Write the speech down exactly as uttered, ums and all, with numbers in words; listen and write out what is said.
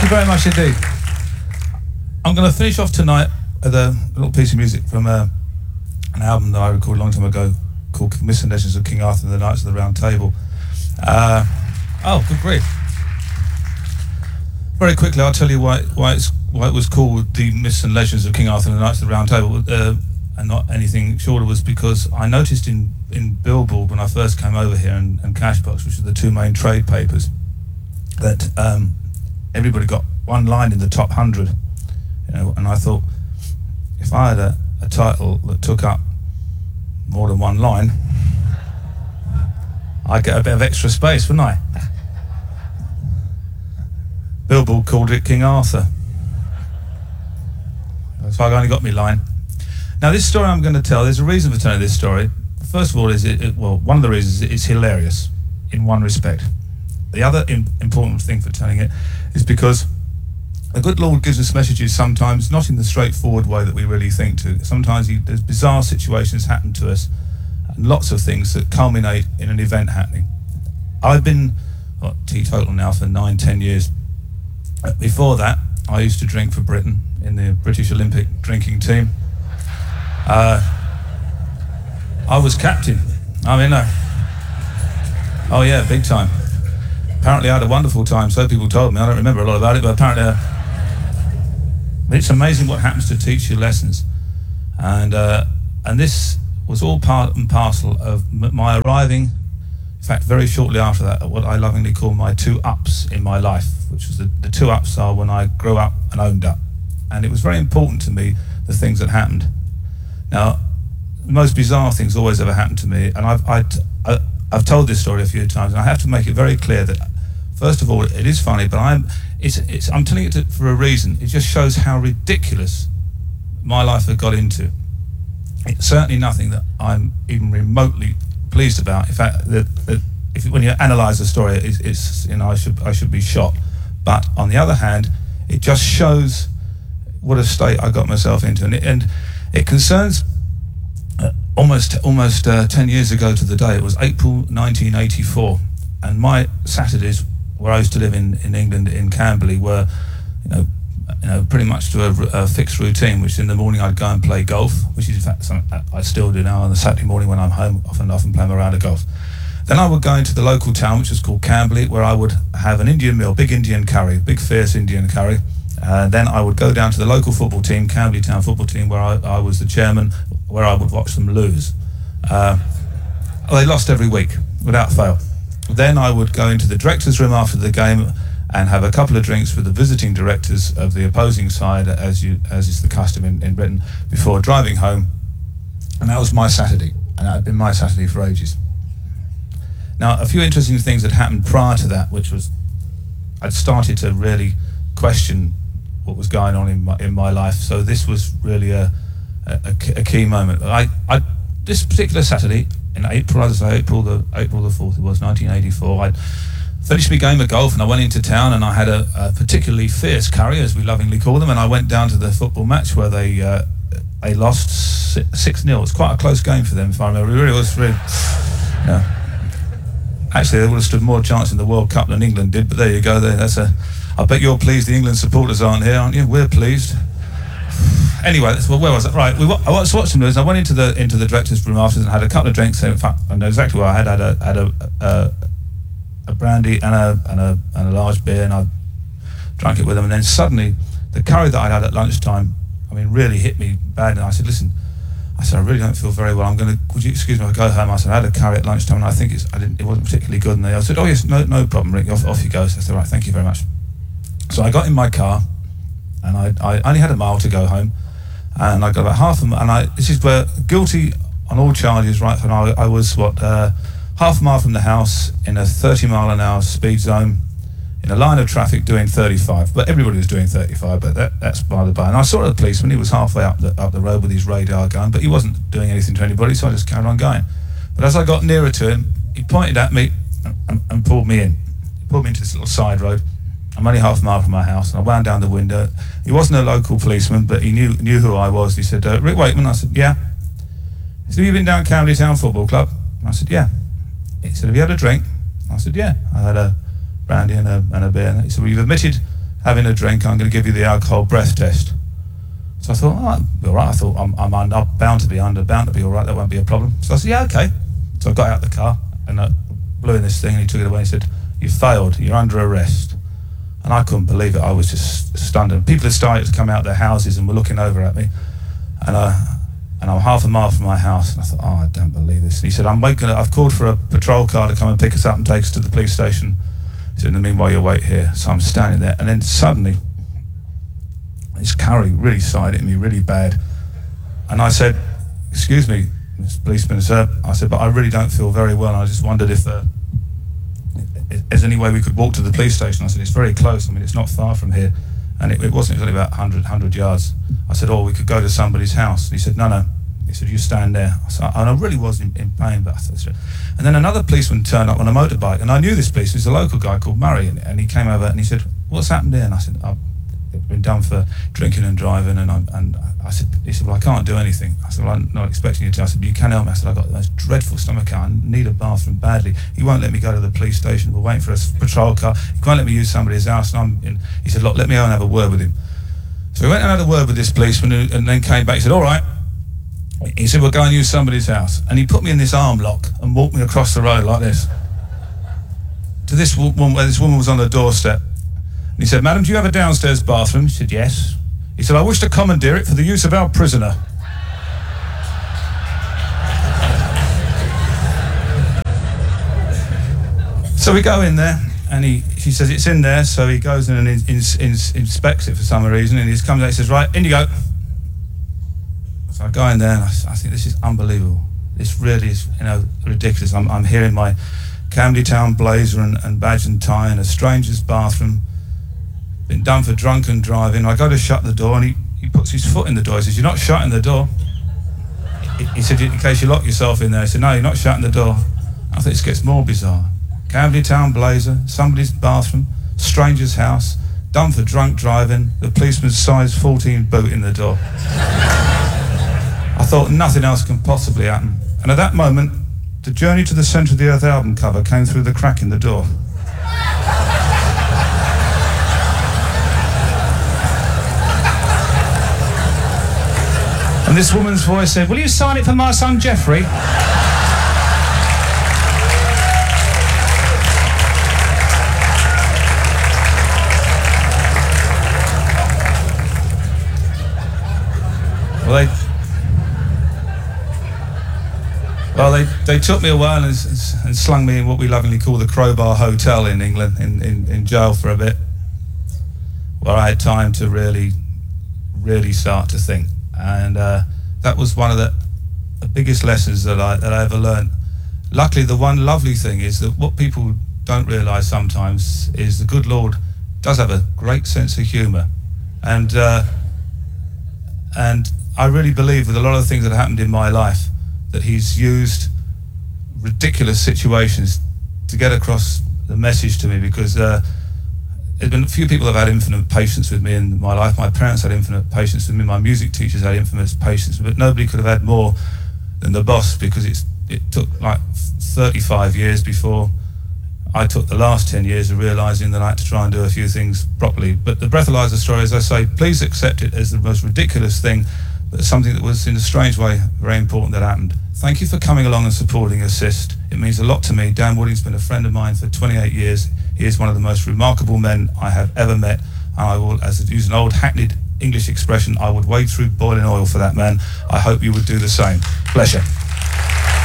you very much indeed. I'm going to finish off tonight with a little piece of music from uh, an album that I recorded a long time ago called Myths and Legends of King Arthur and the Knights of the Round Table. Uh, oh, good grief. Very quickly, I'll tell you why, why, it's, why it was called The Myths and Legends of King Arthur and the Knights of the Round Table, uh, and not anything shorter, was because I noticed in, in Billboard when I first came over here, and, and Cashbox, which are the two main trade papers, that um, everybody got one line in the top hundred, you know, and I thought, if I had a, a title that took up more than one line, I'd get a bit of extra space, wouldn't I? Billboard called it King Arthur. So I only got me line. Now this story I'm going to tell, there's a reason for telling this story. First of all, is it, it well, one of the reasons is it's hilarious in one respect. The other im important thing for telling it is because the good Lord gives us messages sometimes, not in the straightforward way that we really think to. Sometimes he, there's bizarre situations happen to us, and lots of things that culminate in an event happening. I've been what, teetotal now for nine, ten years. Before that, I used to drink for Britain in the British Olympic drinking team. Uh, I was captain. I mean, uh, oh yeah, big time. Apparently I had a wonderful time, so people told me. I don't remember a lot about it, but apparently uh, it's amazing what happens to teach you lessons. And uh, and this was all part and parcel of m my arriving, in fact, very shortly after that, at what I lovingly call my two ups in my life, which was the, the two ups are when I grew up and owned up. And it was very important to me, the things that happened. Now, the most bizarre things always ever happened to me, and I've, I, I, I've told this story a few times, and I have to make it very clear that, first of all, it is funny, but I'm, it's, it's, I'm telling it to, for a reason. It just shows how ridiculous my life had got into. It's certainly nothing that I'm even remotely pleased about. In fact, the, the, if, when you analyse the story, it's, it's, you know, I should, I should be shot. But on the other hand, it just shows what a state I got myself into, and it, and it concerns uh, almost almost uh, ten years ago to the day. It was April nineteen eighty-four, and my Saturdays, where I used to live in in England, in Camberley, were, you know, you know, pretty much to a, a fixed routine. Which in the morning I'd go and play golf, which is in fact something I still do now on the Saturday morning when I'm home. Often, often play a round of golf. Then I would go into the local town, which was called Camberley, where I would have an Indian meal, big Indian curry, big fierce Indian curry. Uh, then I would go down to the local football team, Camberley Town football team, where I, I was the chairman, where I would watch them lose. Uh, they lost every week, without fail. Then I would go into the director's room after the game and have a couple of drinks with the visiting directors of the opposing side, as you as is the custom in, in Britain, before driving home. And that was my Saturday, and that had been my Saturday for ages. Now, a few interesting things had happened prior to that, which was I'd started to really question what was going on in my, in my life. So this was really a, a, a key moment. I, I, this particular Saturday, in April, as I say, April the, April the fourth, it was nineteen eighty-four, I'd finished my game of golf and I went into town, and I had a, a particularly fierce curry, as we lovingly call them, and I went down to the football match where they uh, they lost six nil. It's quite a close game for them, if I remember. It really was really, yeah. Actually, they would have stood more chance in the World Cup than England did, but there you go. That's a. I bet you're pleased the England supporters aren't here, aren't you? We're pleased. Anyway, that's, well, where was it? Right, we, I was watching this. I went into the into the director's room afterwards and had a couple of drinks. In fact, I know exactly what I had. I had a had a, a, a brandy and a and a and a large beer, and I drank it with them. And then suddenly, the curry that I had at lunchtime, I mean, really hit me bad. And I said, "Listen," I said, "I really don't feel very well. I'm going to. Would you excuse me? I'll go home." I said, "I had a curry at lunchtime, and I think it's. I didn't. It wasn't particularly good." And they, I said, "Oh yes, no, no problem, Rick. Off, off you go." So I said, "Right, thank you very much." So I got in my car, and I, I only had a mile to go home, and I got about half a mile, and I, this is where, guilty on all charges, right, and I, I was, what, uh, half a mile from the house, in a thirty mile an hour speed zone, in a line of traffic doing thirty-five, but everybody was doing thirty-five, but that, that's by the by. And I saw the policeman, he was halfway up the, up the road with his radar gun, but he wasn't doing anything to anybody, so I just carried on going. But as I got nearer to him, he pointed at me and, and, and pulled me in. He pulled me into this little side road. I'm only half a mile from my house, and I wound down the window. He wasn't a local policeman, but he knew knew who I was. He said, uh, "Rick Wakeman." I said, "Yeah." He said, "Have you been down Camberley Town Football Club?" I said, "Yeah." He said, "Have you had a drink?" I said, "Yeah." I had a brandy and a, and a beer. He said, "Well, you've admitted having a drink, I'm going to give you the alcohol breath test. So I thought, oh, I'll be all right. I thought, I'm, I'm, under, I'm bound to be under, bound to be all right, that won't be a problem. So I said, yeah, okay. So I got out the car and I blew in this thing and he took it away and he said, you failed, you're under arrest. And I couldn't believe it, I was just stunned. And people had started to come out of their houses and were looking over at me. And, I, and I'm half a mile from my house and I thought, oh, I don't believe this. And he said, I'm waiting, I've called for a patrol car to come and pick us up and take us to the police station. He said, in the meanwhile, you'll wait here. So I'm standing there and then suddenly, this curry really sided me really bad. And I said, excuse me, Mister Policeman, sir. I said, but I really don't feel very well. And I just wondered if uh, there's any way we could walk to the police station. I said, it's very close. I mean, it's not far from here. And it, it wasn't, it was only about one hundred, one hundred yards. I said, oh, we could go to somebody's house. And he said, no, no. He said, you stand there. I said, and I really was in, in pain. But I thought, and then another policeman turned up on a motorbike. And I knew this policeman. He was a local guy called Murray. And, and he came over and he said, what's happened here? And I said, I've been done for drinking and driving. And I, and I said, he said, well, I can't do anything. I said, well, I'm not expecting you to. I said, but you can help me. I said, I've got the most dreadful stomach ache. I need a bathroom badly. He won't let me go to the police station. We're waiting for a patrol car. He won't let me use somebody's house. And I'm in. He said, look, let me go and have a word with him. So we went and had a word with this policeman who, and then came back. He said, all right. He said, we'll go and use somebody's house. And he put me in this arm lock and walked me across the road like this to this woman, where this woman was on the doorstep. And he said, madam, do you have a downstairs bathroom? She said, yes. He said, I wish to commandeer it for the use of our prisoner. So we go in there, and he, she says, it's in there, so he goes in and in, in, in, inspects it for some reason, and he comes out and says, right, in you go. So I go in there, and I, I think this is unbelievable. This really is, you know, ridiculous. I'm, I'm here in my Camden Town blazer and, and badge and tie in a stranger's bathroom, been done for drunken driving. I go to shut the door and he, he puts his foot in the door. He says, you're not shutting the door. He, he said, in case you lock yourself in there. He said, no, you're not shutting the door. I think this gets more bizarre. Camden Town blazer, somebody's bathroom, stranger's house, done for drunk driving, the policeman's size fourteen boot in the door. I thought nothing else can possibly happen. And at that moment, the Journey to the Centre of the Earth album cover came through the crack in the door. And this woman's voice said, will you sign it for my son Jeffrey? Well, they, well, they, they took me away and, and slung me in what we lovingly call the Crowbar Hotel in England, in, in, in jail for a bit, where I had time to really, really start to think. And uh, that was one of the, the biggest lessons that I, that I ever learned. Luckily, the one lovely thing is that what people don't realise sometimes is the good Lord does have a great sense of humour. And, uh, and I really believe with a lot of things that happened in my life that he's used ridiculous situations to get across the message to me, because uh, there's been a few people have had infinite patience with me in my life. My parents had infinite patience with me. My music teachers had infinite patience, but nobody could have had more than the boss, because it's, it took like thirty-five years before I took the last ten years of realising that I had to try and do a few things properly. But the breathalyzer story, as I say, please accept it as the most ridiculous thing, but something that was in a strange way very important that happened. Thank you for coming along and supporting Assist. It means a lot to me. Dan Wooding's been a friend of mine for twenty-eight years. He is one of the most remarkable men I have ever met, and I will, as to use an old hackneyed English expression, I would wade through boiling oil for that man. I hope you would do the same. Pleasure.